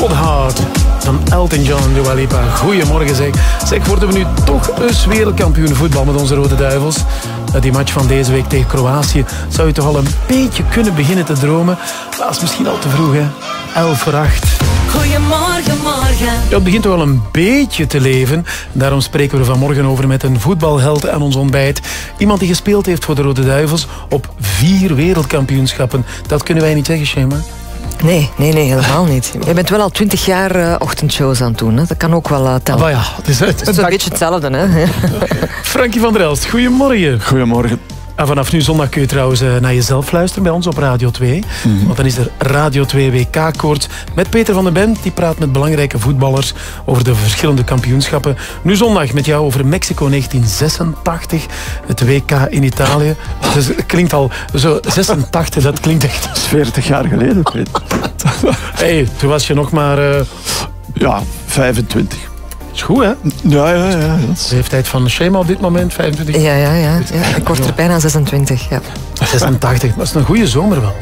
Cold Heart van Elton John en Dua Lipa. Goedemorgen zeg. Zeg, worden we nu toch eens wereldkampioen voetbal met onze Rode Duivels? Die match van deze week tegen Kroatië zou je toch al een beetje kunnen beginnen te dromen. Maar dat is misschien al te vroeg, hè. 7:50. Goedemorgen, morgen. Ja, het begint toch al een beetje te leven. Daarom spreken we er vanmorgen over met een voetbalheld aan ons ontbijt. Iemand die gespeeld heeft voor de Rode Duivels op 4 wereldkampioenschappen. Dat kunnen wij niet zeggen, Shema. Nee, helemaal niet. Je bent wel al 20 jaar ochtendshows aan het doen. Hè? Dat kan ook wel tellen. Maar ja, het is een beetje hetzelfde, hè? Frankie van der Elst, goedemorgen. Goedemorgen. En vanaf nu zondag kun je trouwens naar jezelf luisteren bij ons op Radio 2. Want dan is er Radio 2 WK-koorts met Peter van den Bent. Die praat met belangrijke voetballers over de verschillende kampioenschappen. Nu zondag met jou over Mexico 1986. Het WK in Italië. Dus het klinkt al zo 86, dat klinkt echt... Dat is 40 jaar geleden, Peter. Hey, toen was je nog maar... Ja, 25. Is goed, hè? Ja. De leeftijd van Shema op dit moment, 25. Ja. Ik word er bijna 26, ja. 86, dat is een goede zomer wel,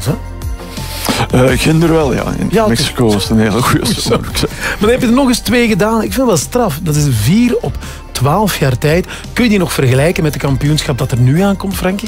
hè? Ginder wel, ja. In Mexico was het een hele goede zomer. Maar dan heb je er nog eens 2 gedaan. Ik vind het wel straf. Dat is 4 op 12 jaar tijd. Kun je die nog vergelijken met de kampioenschap dat er nu aankomt, Frankie?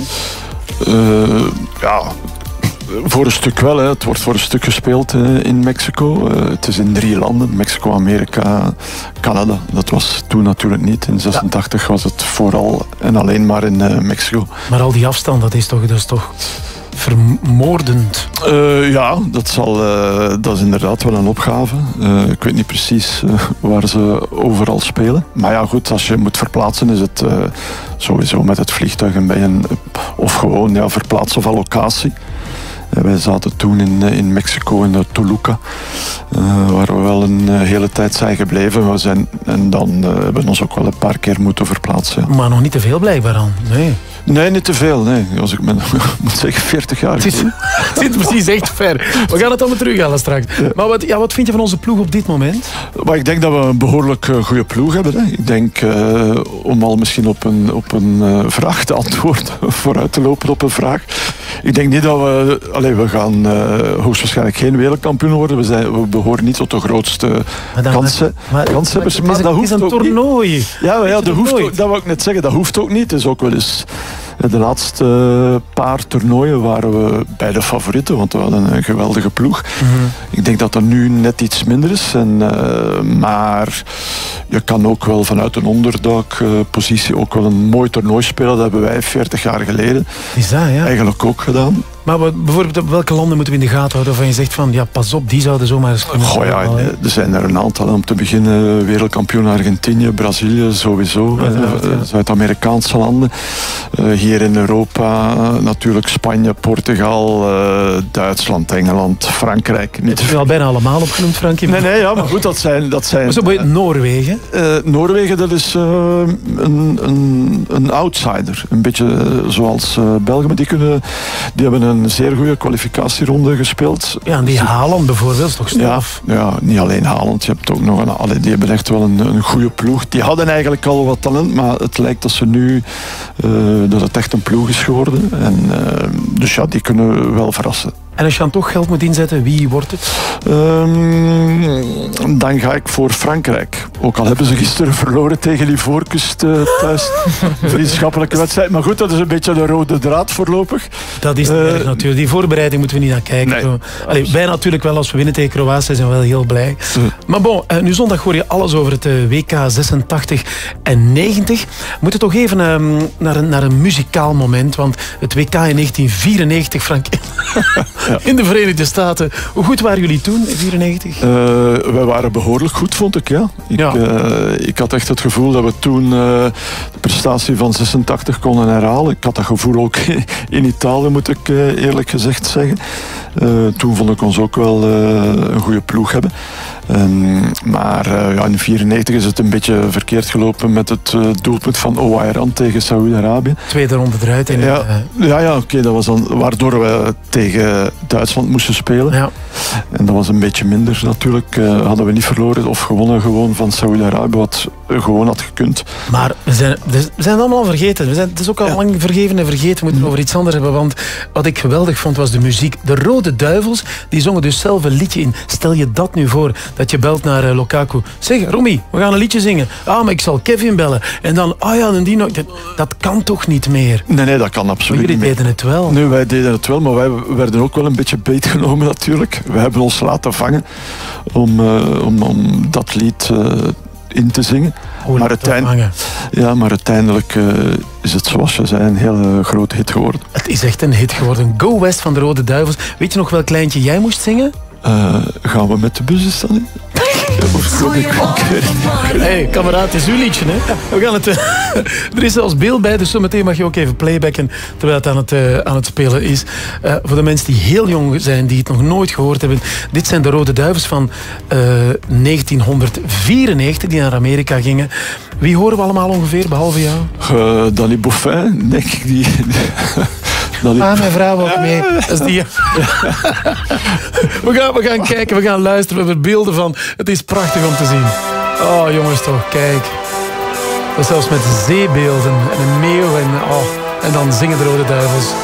Ja... Voor een stuk wel, hè. Het wordt voor een stuk gespeeld in Mexico. Het is in 3 landen, Mexico, Amerika, Canada. Dat was toen natuurlijk niet. In 86 was het vooral en alleen maar in Mexico. Maar al die afstand, dat is toch vermoordend? Ja, dat is inderdaad wel een opgave. Ik weet niet precies waar ze overal spelen. Maar ja, goed, als je moet verplaatsen is het sowieso met het vliegtuig of gewoon verplaatsen van locatie. Wij zaten toen in Mexico, in Toluca, waar we wel een hele tijd zijn gebleven. En dan hebben we ons ook wel een paar keer moeten verplaatsen. Ja. Maar nog niet te veel blijkbaar aan, nee. Nee, niet te veel. Nee. Als ik moet zeggen, 40 jaar. Het zit precies echt ver. We gaan het allemaal terughalen straks. Ja. Maar wat vind je van onze ploeg op dit moment? Maar ik denk dat we een behoorlijk goede ploeg hebben. Hè. Ik denk, om al misschien op een vraag te antwoorden, vooruit te lopen op een vraag. Ik denk niet dat we gaan hoogstwaarschijnlijk geen wereldkampioen worden. We behoren niet tot de grootste kanshebbers. Maar dat hoeft ook niet. Het is een toernooi. Ja, dat wou ik net zeggen. Dat hoeft ook niet. Het is ook wel eens... De laatste paar toernooien waren we bij de favorieten, want we hadden een geweldige ploeg. Ik denk dat dat nu net iets minder is. Maar je kan ook wel vanuit een underdog-positie ook wel een mooi toernooi spelen. Dat hebben wij 40 jaar geleden eigenlijk ook gedaan. Maar bijvoorbeeld op welke landen moeten we in de gaten houden waarvan je zegt van, ja, pas op, die zouden zomaar eens kunnen... Er zijn er een aantal. Om te beginnen wereldkampioen Argentinië, Brazilië sowieso. Zuid-Amerikaanse landen. Hier in Europa natuurlijk Spanje, Portugal, Duitsland, Engeland, Frankrijk. Heb je al bijna allemaal opgenoemd, Frankie? Nee, ja, maar goed, dat zijn... Maar zo bij Noorwegen? Noorwegen, dat is een outsider. Een beetje zoals België. Maar die hebben een zeer goede kwalificatieronde gespeeld. Ja, en die Haaland bijvoorbeeld, is toch straf? Ja, niet alleen Haaland. Je hebt ook nog die hebben echt wel een goede ploeg. Die hadden eigenlijk al wat talent, maar het lijkt dat ze nu dat het echt een ploeg is geworden. En, dus ja, die kunnen wel verrassen. En als je dan toch geld moet inzetten, wie wordt het? Dan ga ik voor Frankrijk. Ook al hebben ze gisteren verloren tegen Ivoorkust thuis. Vriendschappelijke wedstrijd. Maar goed, dat is een beetje de rode draad voorlopig. Dat is erg natuurlijk. Die voorbereiding moeten we niet naar kijken. Nee. Wij natuurlijk wel, als we winnen tegen Kroatië zijn we wel heel blij. Maar bon, nu zondag hoor je alles over het WK 86 en 90. We moeten toch even naar een muzikaal moment. Want het WK in 1994, Frank... In de Verenigde Staten. Hoe goed waren jullie toen, in 1994? Wij waren behoorlijk goed, vond ik, ja. Ik had echt het gevoel dat we toen de prestatie van 86 konden herhalen. Ik had dat gevoel ook in Italië, moet ik eerlijk gezegd zeggen. Toen vond ik ons ook wel een goede ploeg hebben. Maar in 1994 is het een beetje verkeerd gelopen met het doelpunt van Ouairan tegen Saoedi-Arabië. Tweede ronde eruit. Oké, dat was dan waardoor we tegen Duitsland moesten spelen. Ja. En dat was een beetje minder natuurlijk. Hadden we niet verloren of gewonnen gewoon van Saoedi-Arabië, wat gewoon had gekund. Maar we zijn het allemaal al vergeten. Het is ook al lang vergeven en vergeten. We moeten het over iets anders hebben. Want wat ik geweldig vond was de muziek. De Rode Duivels, die zongen dus zelf een liedje in. Stel je dat nu voor. dat je belt naar Lukaku. Zeg, Romy, we gaan een liedje zingen. Maar ik zal Kevin bellen. En dan, en die nog. Dat kan toch niet meer? Nee, dat kan absoluut niet meer. Jullie deden het wel. Nee, wij deden het wel, maar wij werden ook wel een beetje beetgenomen natuurlijk. We hebben ons laten vangen om dat lied in te zingen. Maar uiteindelijk is het, zoals je zei, een hele grote hit geworden. Het is echt een hit geworden. Go West van de Rode Duivels. Weet je nog welk lijntje jij moest zingen? Gaan we met de bus is dat niet? Hey, kameraad, het is uw liedje, hè? We gaan het... Er is zelfs beeld bij, dus zometeen mag je ook even playbacken terwijl het aan het spelen is. Voor de mensen die heel jong zijn, die het nog nooit gehoord hebben. Dit zijn de Rode Duivels van 1994, die naar Amerika gingen. Wie horen we allemaal ongeveer, behalve jou? Danny Boffin, denk ik. Mijn vrouw ook mee. Dat is die... we gaan kijken, we gaan luisteren. We hebben beelden van. Het is prachtig om te zien. Oh, jongens toch, kijk. Dat zelfs met zeebeelden en een meeuw en dan zingen de Rode Duivels.